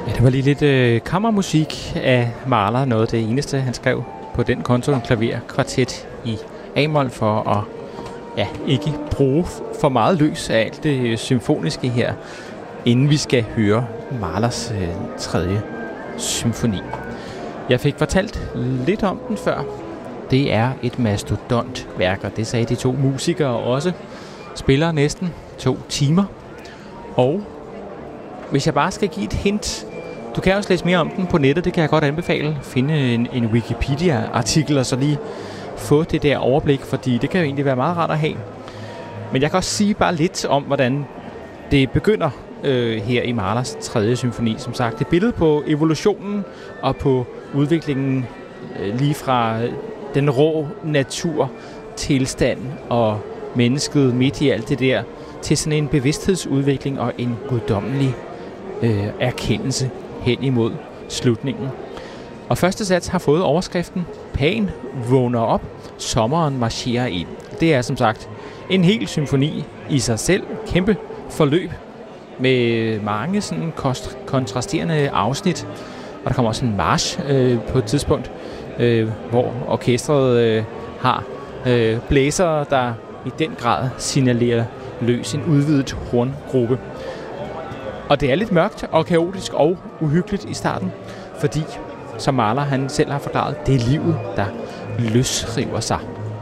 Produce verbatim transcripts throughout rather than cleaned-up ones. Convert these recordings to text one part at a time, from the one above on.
Ja, det var lige lidt øh, kammermusik af Mahler, noget af det eneste, han skrev på den konto, en klaverkvartet i A-mol, for at ja, ikke bruge for meget løs af alt det øh, symfoniske her, inden vi skal høre Mahlers øh, tredje symfoni. Jeg fik fortalt lidt om den før. Det er et mastodontværk, og det sagde de to musikere også. Spiller næsten to timer. Og hvis jeg bare skal give et hint, du kan også læse mere om den på nettet, det kan jeg godt anbefale. Finde en, en Wikipedia-artikel og så lige få det der overblik, fordi det kan jo egentlig være meget rart at have. Men jeg kan også sige bare lidt om, hvordan det begynder øh, her i Mahlers tredje symfoni. Som sagt, et billede på evolutionen og på udviklingen øh, lige fra den rå natur, tilstand og mennesket midt i alt det der, til sådan en bevidsthedsudvikling og en guddommelig øh, erkendelse hen imod slutningen. Og første sats har fået overskriften Pan vågner op, sommeren marcherer ind. Det er som sagt en hel symfoni i sig selv, kæmpe forløb med mange sådan kost- kontrasterende afsnit. Og der kommer også en march øh, på et tidspunkt, øh, hvor orkestret øh, har øh, blæsere, der i den grad signalerer løs en udvidet horngruppe. Og det er lidt mørkt og kaotisk og uhyggeligt i starten, fordi, som Mahler han selv har forklaret, det er livet, der løsriver sig.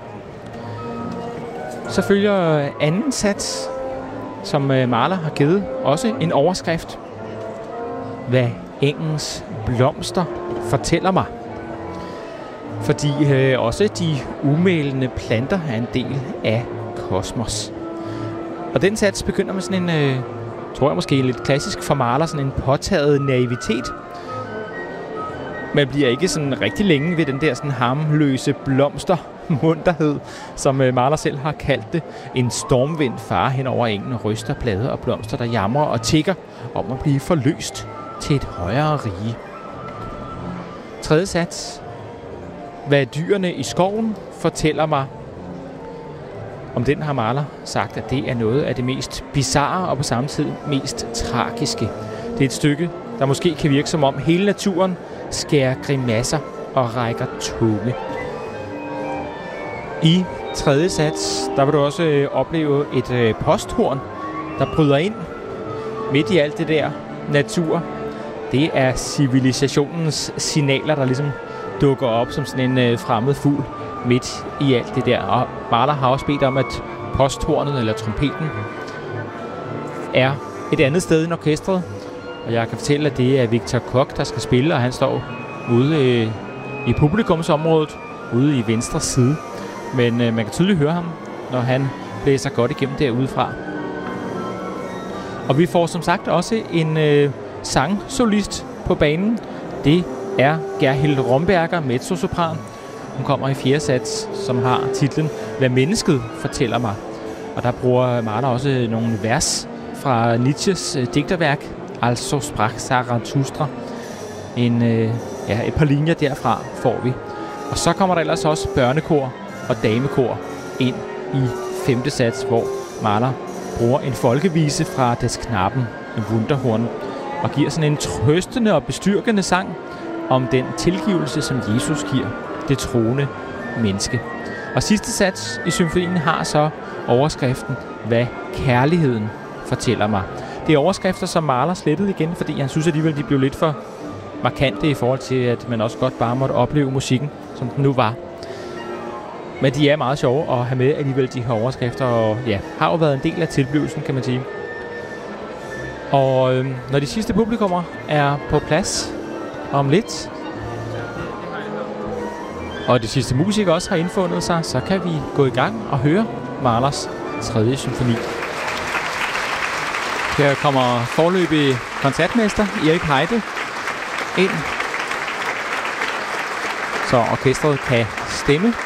Så følger anden sats, som Mahler har givet, også en overskrift. Hvad engens blomster fortæller mig. Fordi øh, også de umælende planter er en del af kosmos. Og den sats begynder med sådan en, øh, tror jeg måske lidt klassisk for Mahler, sådan en påtaget naivitet. Man bliver ikke sådan rigtig længe ved den der sådan harmløse blomstermunterhed, som øh, Mahler selv har kaldt det. En stormvind farer hen over engen og ryster blade og blomster, der jamrer og tigger om at blive forløst til et højere rige. Tredje sats. Hvad dyrene i skoven fortæller mig. Om den har Mahler sagt, at det er noget af det mest bizarre og på samme tid mest tragiske. Det er et stykke, der måske kan virke som om hele naturen skærer grimasser og rækker tunge. I tredje sats, der vil du også øh, opleve et øh, posthorn, der bryder ind midt i alt det der natur. Det er civilisationens signaler, der ligesom dukker op som sådan en øh, fremmed fugl midt i alt det der. Og Mahler har også bedt om, at posthornet eller trompeten er et andet sted end orkestret. Og jeg kan fortælle, at det er Victor Koch, der skal spille, og han står ude øh, i publikumsområdet, ude i venstre side. Men øh, man kan tydeligt høre ham, når han blæser godt igennem derudefra. Og vi får som sagt også en øh, sangsolist på banen. Det er Gerhild Romberger, mezzosopran. Hun kommer i fjerde sats, som har titlen Hvad mennesket fortæller mig. Og der bruger Mahler også nogle vers fra Nietzsches øh, digterværk, Altså sprach Zarathustra. En, øh, ja, et par linjer derfra får vi. Og så kommer der ellers også børnekor og damekor ind i femte sats, hvor Mahler bruger en folkevise fra Das Knaben, en Wunderhorn, og giver sådan en trøstende og bestyrkende sang om den tilgivelse, som Jesus giver det troende menneske. Og sidste sats i symfonien har så overskriften Hvad kærligheden fortæller mig. Det er overskrifter, som Mahler slettede igen, fordi han synes alligevel, de blev lidt for markante i forhold til, at man også godt bare måtte opleve musikken, som den nu var. Men de er meget sjove at have med alligevel, de her overskrifter, og ja, har jo været en del af tilblivelsen, kan man sige. Og øh, når de sidste publikummer er på plads om lidt, og de sidste musikere også har indfundet sig, så kan vi gå i gang og høre Mahlers tredje symfoni. Her kommer forløbig koncertmester Erik Heide ind, så orkestret kan stemme